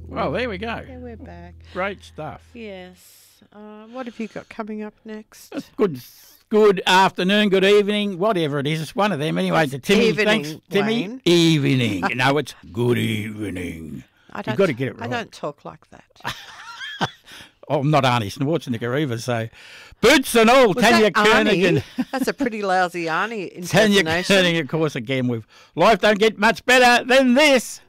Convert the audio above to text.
Well, there we go. Yeah, we're back. Great stuff. Yes. What have you got coming up next? Good afternoon, good evening, whatever it is. It's one of them. Anyway, to Timmy. Evening, Thanks, Timmy. Wayne. Evening. No, it's good evening. You've got to get it right. I don't talk like that. Oh, I'm not Arnie Schwarzenegger either, so... Boots and all, Was Tanya that Arnie? Kernigan. That's a pretty lousy Arnie Tanya impersonation. Kernigan, of course, again with Life Don't Get Much Better Than This.